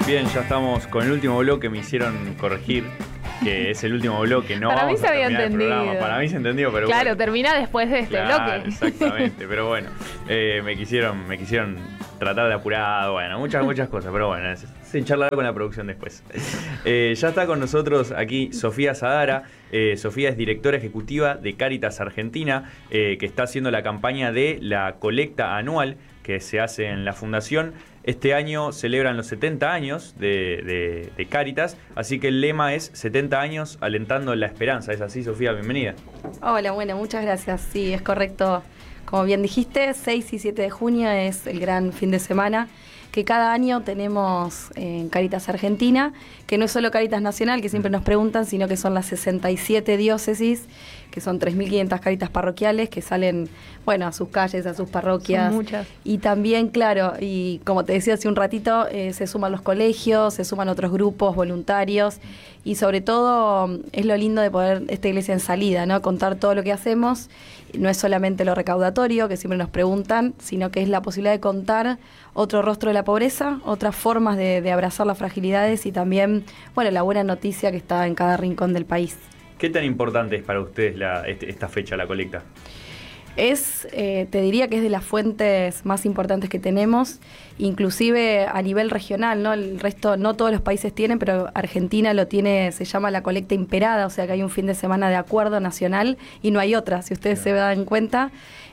Bien, ya estamos con el último bloque, me hicieron corregir, que es el último bloque, no Para mí vamos se a había terminar el entendido. programa. Para mí se entendió, pero claro, bueno. termina después de este bloque. Exactamente, pero bueno, me quisieron tratar de apurado, bueno, muchas cosas, pero bueno, sin charlar con la producción después. Ya está con nosotros aquí Sofía Sadara. Sofía es directora ejecutiva de Cáritas Argentina, que está haciendo la campaña de la colecta anual que se hace en la fundación. Este año celebran los 70 años de Cáritas, así que el lema es 70 años alentando la esperanza. ¿Es así, Sofía? Bienvenida. Hola, bueno, muchas gracias. Sí, es correcto. Como bien dijiste, 6 y 7 de junio es el gran fin de semana que cada año tenemos en Cáritas Argentina, que no es solo Cáritas Nacional, que siempre nos preguntan, sino que son las 67 diócesis, que son 3.500 Cáritas parroquiales que salen, bueno, a sus calles, a sus parroquias. Son muchas. Y también, claro, y como te decía hace un ratito, se suman los colegios, se suman otros grupos voluntarios, y sobre todo es lo lindo de poder esta iglesia en salida, ¿no? Contar todo lo que hacemos. No es solamente lo recaudatorio, que siempre nos preguntan, sino que es la posibilidad de contar otro rostro de la pobreza, otras formas de abrazar las fragilidades y también, bueno, la buena noticia que está en cada rincón del país. ¿Qué tan importante es para ustedes esta fecha, la colecta? Te diría que es de las fuentes más importantes que tenemos, inclusive a nivel regional, ¿no? El resto, no todos los países tienen, pero Argentina lo tiene, se llama la colecta imperada, o sea que hay un fin de semana de acuerdo nacional y no hay otra, si ustedes se dan cuenta.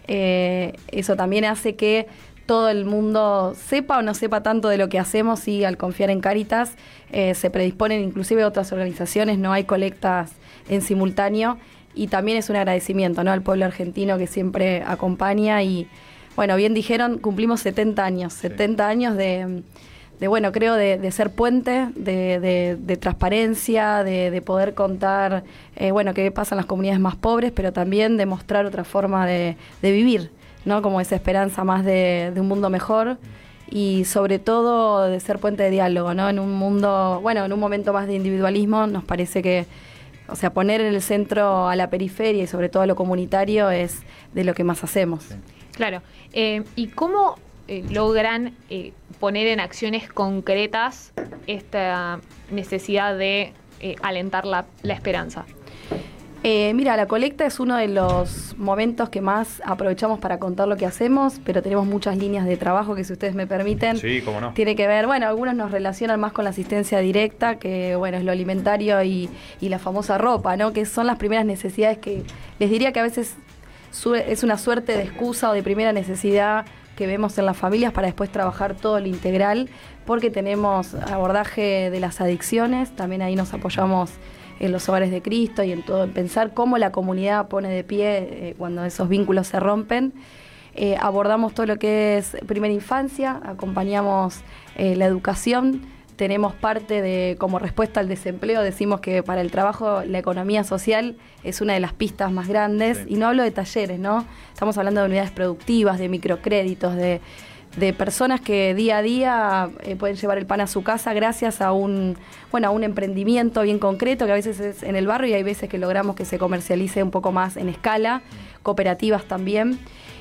Eso también hace que todo el mundo sepa o no sepa tanto de lo que hacemos y al confiar en Cáritas se predisponen inclusive otras organizaciones, no hay colectas en simultáneo. Y también es un agradecimiento, ¿no?, al pueblo argentino que siempre acompaña y, bueno, bien dijeron, cumplimos 70 años, 70 años de bueno, creo de ser puente, de transparencia, de poder contar, bueno, qué pasa en las comunidades más pobres, pero también de mostrar otra forma de vivir, ¿no?, como esa esperanza más de un mundo mejor y sobre todo de ser puente de diálogo, ¿no?, en un mundo, bueno, en un momento más de individualismo, nos parece que, o sea, poner en el centro a la periferia y sobre todo a lo comunitario es de lo que más hacemos. Sí. Claro. ¿Y cómo logran poner en acciones concretas esta necesidad de alentar la esperanza? Mira, la colecta es uno de los momentos que más aprovechamos para contar lo que hacemos, pero tenemos muchas líneas de trabajo que, si ustedes me permiten, Sí, cómo no. tiene que ver, bueno, algunos nos relacionan más con la asistencia directa, que bueno, es lo alimentario y la famosa ropa, ¿no?, que son las primeras necesidades que les diría que a veces es una suerte de excusa o de primera necesidad que vemos en las familias para después trabajar todo lo integral, porque tenemos abordaje de las adicciones, también ahí nos apoyamos en los hogares de Cristo y en todo, en pensar cómo la comunidad pone de pie cuando esos vínculos se rompen. Abordamos todo lo que es primera infancia, acompañamos la educación, tenemos parte de, como respuesta al desempleo, decimos que para el trabajo la economía social es una de las pistas más grandes, Sí. Y no hablo de talleres, ¿no? Estamos hablando de unidades productivas, de microcréditos, de personas que día a día pueden llevar el pan a su casa gracias a un emprendimiento bien concreto que a veces es en el barrio y hay veces que logramos que se comercialice un poco más en escala, cooperativas también.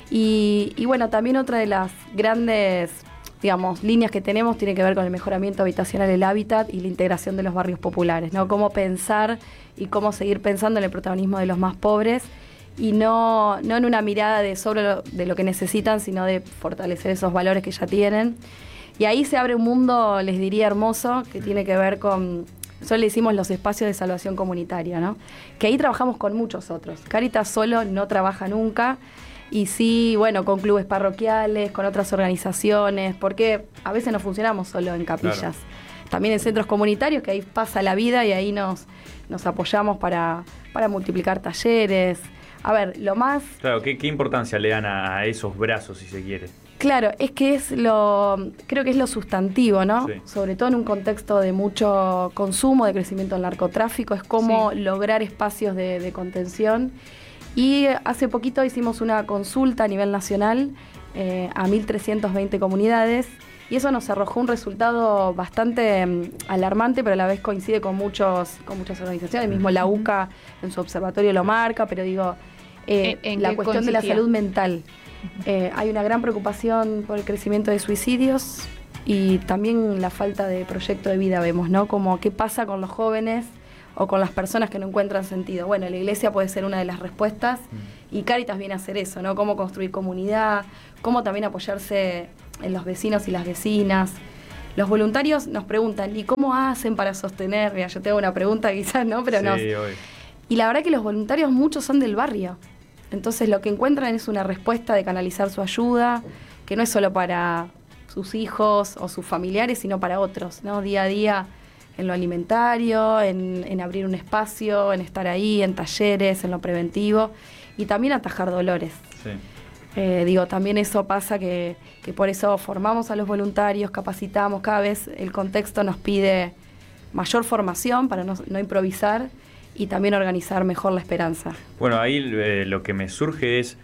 Y bueno, también otra de las grandes, digamos, líneas que tenemos tiene que ver con el mejoramiento habitacional del hábitat y la integración de los barrios populares, ¿no? Cómo pensar y cómo seguir pensando en el protagonismo de los más pobres y no en una mirada de lo que necesitan, sino de fortalecer esos valores que ya tienen. Y ahí se abre un mundo, les diría, hermoso, que tiene que ver con, nosotros le decimos los espacios de salvación comunitaria, ¿no?, que ahí trabajamos con muchos otros. Cáritas solo no trabaja nunca, y sí, bueno, con clubes parroquiales, con otras organizaciones, porque a veces no funcionamos solo en capillas. Claro. También en centros comunitarios, que ahí pasa la vida y ahí nos apoyamos para multiplicar talleres. A ver, lo más... Claro, ¿qué importancia le dan a esos brazos, si se quiere? Claro, es que creo que es lo sustantivo, ¿no? Sí. Sobre todo en un contexto de mucho consumo, de crecimiento del narcotráfico, es cómo lograr espacios de contención. Y hace poquito hicimos una consulta a nivel nacional a 1.320 comunidades y eso nos arrojó un resultado bastante alarmante, pero a la vez coincide con muchas organizaciones, mismo la UCA en su observatorio lo marca, pero digo, ¿En la qué cuestión de la consistía? salud mental. Hay una gran preocupación por el crecimiento de suicidios, Y también la falta de proyecto de vida vemos, ¿no? Como qué pasa con los jóvenes o con las personas que no encuentran sentido. Bueno, la iglesia puede ser una de las respuestas y Cáritas viene a hacer eso, ¿no? Cómo construir comunidad, cómo también apoyarse en los vecinos y las vecinas. Los voluntarios nos preguntan, ¿y cómo hacen para sostener? Mira, yo tengo una pregunta quizás, ¿no? Pero no. Y la verdad que los voluntarios muchos son del barrio. Entonces lo que encuentran es una respuesta de canalizar su ayuda, que no es solo para sus hijos o sus familiares, sino para otros, ¿no? Día a día en lo alimentario, en abrir un espacio, en estar ahí, en talleres, en lo preventivo y también atajar dolores. Sí. También eso pasa que por eso formamos a los voluntarios, capacitamos, cada vez el contexto nos pide mayor formación para no improvisar y también organizar mejor la esperanza. Bueno, ahí lo que me surge es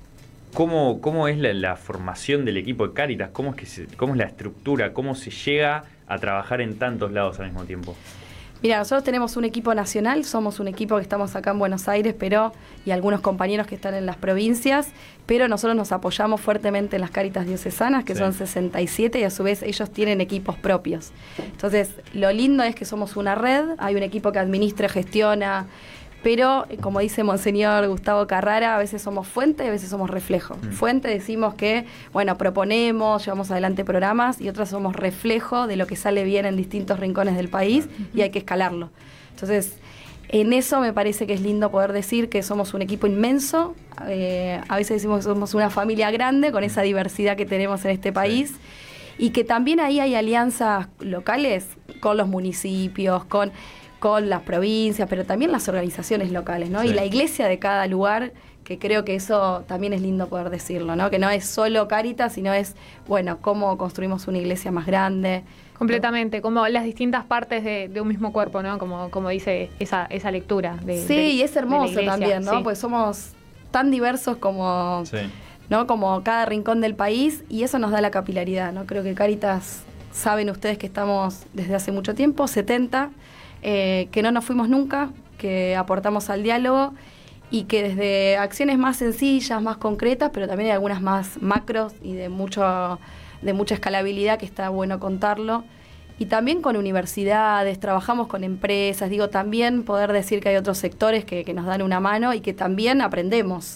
¿cómo es la formación del equipo de Cáritas? ¿Cómo es la estructura? ¿Cómo se llega a trabajar en tantos lados al mismo tiempo? Mira, nosotros tenemos un equipo nacional, somos un equipo que estamos acá en Buenos Aires, y algunos compañeros que están en las provincias, pero nosotros nos apoyamos fuertemente en las Cáritas diocesanas, que son 67, y a su vez ellos tienen equipos propios. Entonces, lo lindo es que somos una red, hay un equipo que administra, gestiona, pero como dice Monseñor Gustavo Carrara, a veces somos fuente y a veces somos reflejo. Fuente decimos que, bueno, proponemos, llevamos adelante programas, y otras somos reflejo de lo que sale bien en distintos rincones del país y hay que escalarlo. Entonces, en eso me parece que es lindo poder decir que somos un equipo inmenso, a veces decimos que somos una familia grande con esa diversidad que tenemos en este país, y que también ahí hay alianzas locales con los municipios, con las provincias, pero también las organizaciones locales, ¿no? Sí. Y la iglesia de cada lugar, que creo que eso también es lindo poder decirlo, ¿no? Que no es solo Cáritas, sino es, bueno, cómo construimos una iglesia más grande. Completamente, como las distintas partes de un mismo cuerpo, ¿no? Como dice esa lectura. Y es hermoso también, ¿no? Sí. Pues somos tan diversos como, ¿no? Como cada rincón del país, y eso nos da la capilaridad, ¿no? Creo que Cáritas, saben ustedes que estamos desde hace mucho tiempo, 70, que no nos fuimos nunca, que aportamos al diálogo y que desde acciones más sencillas, más concretas, pero también hay algunas más macros y de mucha escalabilidad, que está bueno contarlo. Y también con universidades, trabajamos con empresas, también poder decir que hay otros sectores que nos dan una mano y que también aprendemos.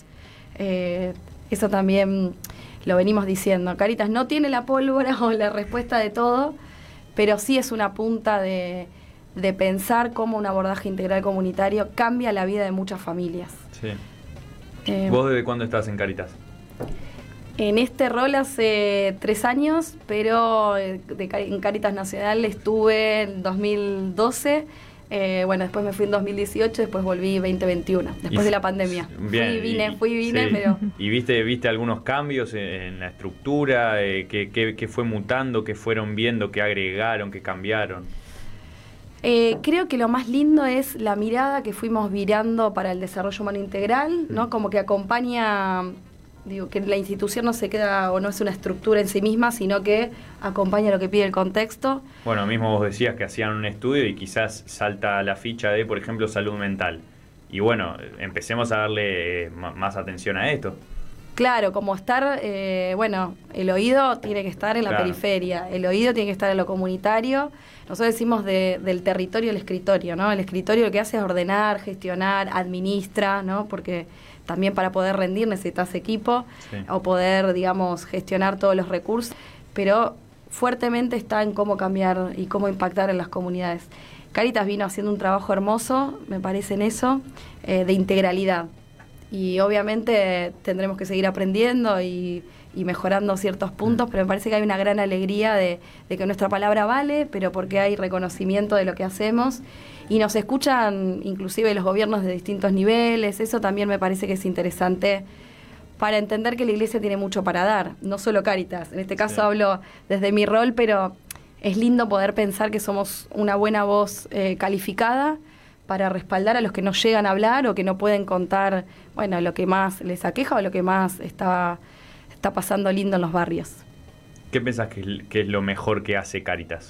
Eso también lo venimos diciendo. Cáritas no tiene la pólvora o la respuesta de todo, pero sí es una punta de pensar cómo un abordaje integral comunitario cambia la vida de muchas familias. Sí. ¿Vos desde cuándo estás en Cáritas? En este rol hace 3 años, pero en Cáritas Nacional estuve en 2012. Después me fui en 2018, después volví 2021, después de la pandemia. Bien, fui y vine, sí. Pero... ¿Y viste algunos cambios en la estructura? ¿Qué fue mutando? ¿Qué fueron viendo? ¿Qué agregaron? ¿Qué cambiaron? Creo que lo más lindo es la mirada que fuimos virando para el desarrollo humano integral, ¿no? Como que acompaña, que la institución no se queda o no es una estructura en sí misma, sino que acompaña lo que pide el contexto. Bueno, mismo vos decías que hacían un estudio y quizás salta la ficha de, por ejemplo, salud mental. Y bueno, empecemos a darle más atención a esto. Claro, como estar, el oído tiene que estar en la periferia, el oído tiene que estar en lo comunitario. Nosotros decimos del territorio al escritorio, ¿no? El escritorio lo que hace es ordenar, gestionar, administra, ¿no? Porque también para poder rendir necesitas equipo, o poder, gestionar todos los recursos, pero fuertemente está en cómo cambiar y cómo impactar en las comunidades. Cáritas vino haciendo un trabajo hermoso, me parece en eso, de integralidad. Y obviamente tendremos que seguir aprendiendo y mejorando ciertos puntos, pero me parece que hay una gran alegría de que nuestra palabra vale, pero porque hay reconocimiento de lo que hacemos y nos escuchan inclusive los gobiernos de distintos niveles. Eso también me parece que es interesante para entender que la iglesia tiene mucho para dar, no solo Cáritas. En este caso hablo desde mi rol, pero es lindo poder pensar que somos una buena voz calificada para respaldar a los que no llegan a hablar o que no pueden contar, lo que más les aqueja o lo que más está pasando lindo en los barrios. ¿Qué pensás que es lo mejor que hace Cáritas?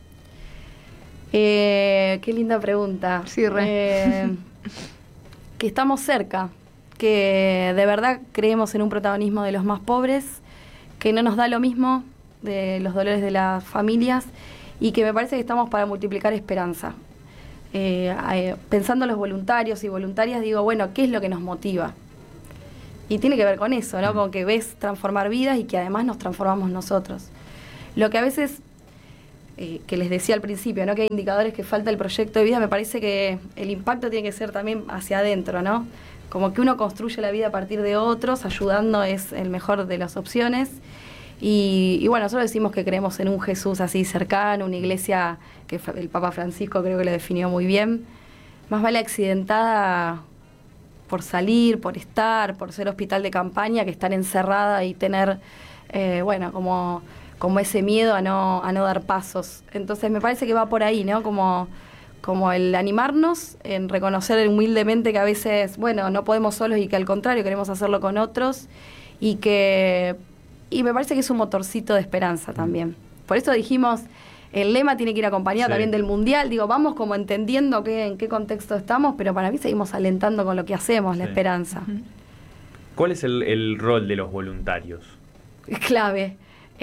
Qué linda pregunta. Sí, que estamos cerca, que de verdad creemos en un protagonismo de los más pobres, que no nos da lo mismo de los dolores de las familias y que me parece que estamos para multiplicar esperanza. Pensando en los voluntarios y voluntarias, digo, bueno, ¿qué es lo que nos motiva? Y tiene que ver con eso, ¿no? Con que ves transformar vidas y que además nos transformamos nosotros. Lo que a veces, que les decía al principio, ¿no? Que hay indicadores que falta el proyecto de vida, me parece que el impacto tiene que ser también hacia adentro, ¿no? Como que uno construye la vida a partir de otros, ayudando es el mejor de las opciones. Y bueno, nosotros decimos que creemos en un Jesús así cercano, una iglesia que el Papa Francisco creo que lo definió muy bien. Más vale accidentada por salir, por estar, por ser hospital de campaña, que estar encerrada y tener, bueno, como ese miedo a no dar pasos. Entonces me parece que va por ahí, ¿no? Como el animarnos, en reconocer humildemente que a veces, bueno, no podemos solos y que al contrario queremos hacerlo con otros y me parece que es un motorcito de esperanza también. Por eso dijimos, el lema tiene que ir acompañado también del Mundial. Digo, vamos como entendiendo en qué contexto estamos, pero para mí seguimos alentando con lo que hacemos, la esperanza. ¿Cuál es el rol de los voluntarios? Es clave.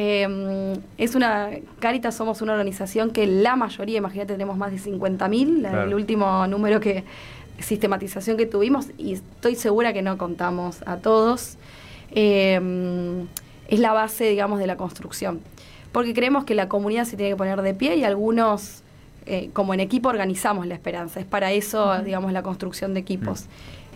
Cáritas somos una organización que la mayoría, imagínate, tenemos más de 50.000, claro. El último número sistematización que tuvimos, y estoy segura que no contamos a todos. Es la base, digamos, de la construcción. Porque creemos que la comunidad se tiene que poner de pie y algunos, como en equipo, organizamos la esperanza. Es para eso, digamos, la construcción de equipos.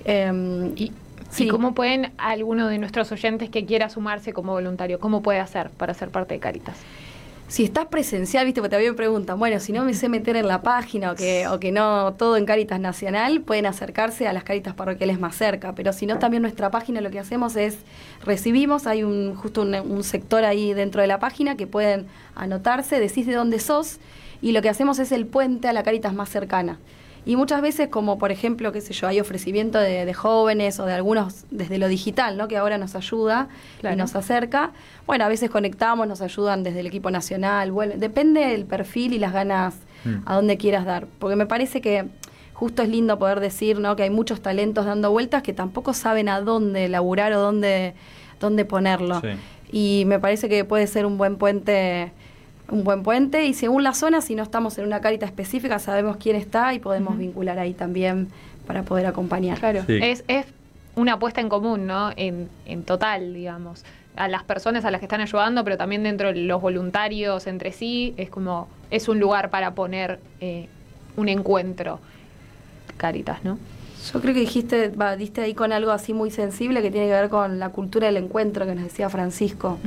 ¿Y cómo pueden alguno de nuestros oyentes que quiera sumarse como voluntario, cómo puede hacer para ser parte de Cáritas? Si estás presencial, viste, porque también me preguntan, bueno, si no me sé meter en la página o que no todo en Cáritas Nacional, pueden acercarse a las Cáritas parroquiales más cerca, pero si no, también nuestra página lo que hacemos es recibimos, hay justo un sector ahí dentro de la página que pueden anotarse, decís de dónde sos, y lo que hacemos es el puente a la Cáritas más cercana. Y muchas veces, como por ejemplo, qué sé yo, hay ofrecimiento de jóvenes o de algunos desde lo digital, ¿no? Que ahora nos ayuda y nos acerca. Bueno, a veces conectamos, nos ayudan desde el equipo nacional. Bueno, depende del perfil y las ganas a dónde quieras dar. Porque me parece que justo es lindo poder decir, ¿no? Que hay muchos talentos dando vueltas que tampoco saben a dónde laburar o dónde ponerlo. Sí. Y me parece que puede ser un buen puente, y según la zona, si no estamos en una Cárita específica, sabemos quién está y podemos vincular ahí también para poder acompañar. Claro, sí. Es una apuesta en común, ¿no? En total, digamos, a las personas a las que están ayudando, pero también dentro de los voluntarios entre sí, es un lugar para poner un encuentro, Cáritas, ¿no? Yo creo que diste ahí con algo así muy sensible que tiene que ver con la cultura del encuentro que nos decía Francisco.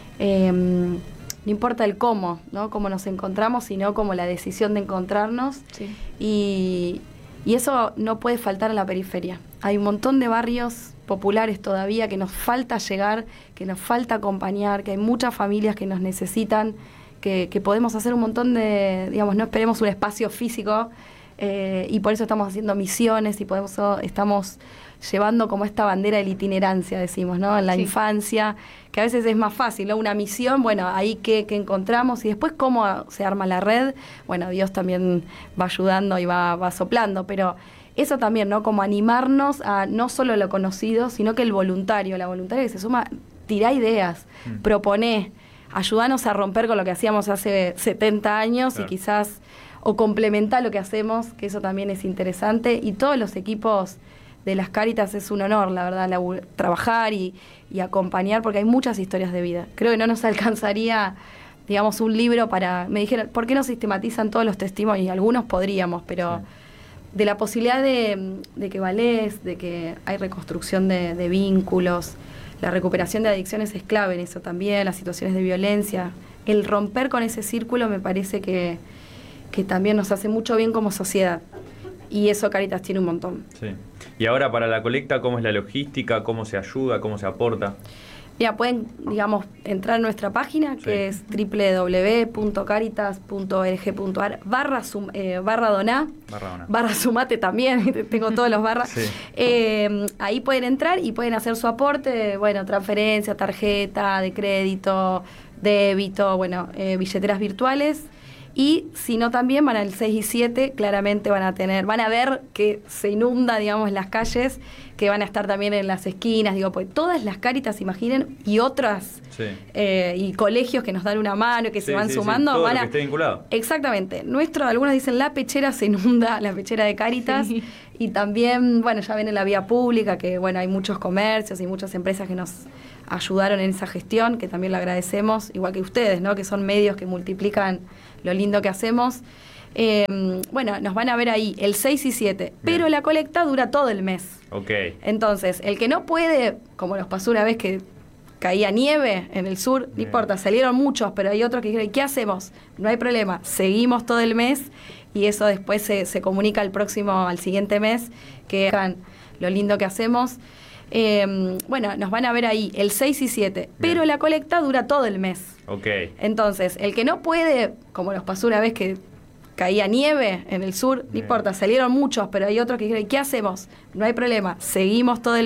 No importa el cómo, ¿no? Cómo nos encontramos, sino como la decisión de encontrarnos. Sí. Y eso no puede faltar en la periferia. Hay un montón de barrios populares todavía que nos falta llegar, que nos falta acompañar, que hay muchas familias que nos necesitan, que podemos hacer un montón de, digamos, no esperemos un espacio físico, y por eso estamos haciendo misiones y estamos llevando como esta bandera de la itinerancia, decimos, ¿no? En la infancia, que a veces es más fácil, ¿no? Una misión, bueno, ahí que encontramos y después cómo se arma la red, bueno, Dios también va ayudando y va soplando, pero eso también, ¿no? Como animarnos a no solo lo conocido, sino que la voluntaria que se suma, tirá ideas, proponé, ayúdanos a romper con lo que hacíamos hace 70 años y quizás, o complementar lo que hacemos, que eso también es interesante, y todos los equipos de las Cáritas es un honor, la verdad, trabajar y acompañar, porque hay muchas historias de vida. Creo que no nos alcanzaría, digamos, un libro me dijeron, ¿por qué no sistematizan todos los testimonios? Y algunos podríamos, pero de la posibilidad de que valés, de que hay reconstrucción de vínculos, la recuperación de adicciones es clave en eso también, las situaciones de violencia. El romper con ese círculo me parece que también nos hace mucho bien como sociedad. Y eso Cáritas tiene un montón. Sí. Y ahora para la colecta, ¿cómo es la logística? ¿Cómo se ayuda? ¿Cómo se aporta? Mira, pueden, digamos, entrar a nuestra página, que es www.caritas.org.ar /doná, /sumate también, tengo todos los barras. Sí. Ahí pueden entrar y pueden hacer su aporte, bueno, transferencia, tarjeta de crédito, débito, bueno, billeteras virtuales. Y si no, también van al 6 y 7, claramente van a ver que se inunda, digamos, las calles, que van a estar también en las esquinas, digo, pues todas las Cáritas, imaginen, y otras, y colegios que nos dan una mano, que se van sumando. Todo lo que esté vinculado. Exactamente. Algunos dicen la Pechera se inunda, la Pechera de Cáritas, y también, bueno, ya ven en la vía pública que, bueno, hay muchos comercios y muchas empresas que nos ayudaron en esa gestión, que también lo agradecemos, igual que ustedes, ¿no? Que son medios que multiplican lo lindo que hacemos. Bueno, nos van a ver ahí el 6 y 7, pero la colecta dura todo el mes. Entonces, el que no puede, como nos pasó una vez que caía nieve en el sur, no importa, salieron muchos, pero hay otros que dijeron, ¿qué hacemos? No hay problema, seguimos todo el mes y eso después se comunica al siguiente mes, que hagan lo lindo que hacemos. Bueno, nos van a ver ahí el 6 y 7, pero la colecta dura todo el mes. Entonces, el que no puede, como nos pasó una vez que caía nieve en el sur, no importa, salieron muchos, pero hay otros que dijeron, ¿qué hacemos? No hay problema, seguimos todo el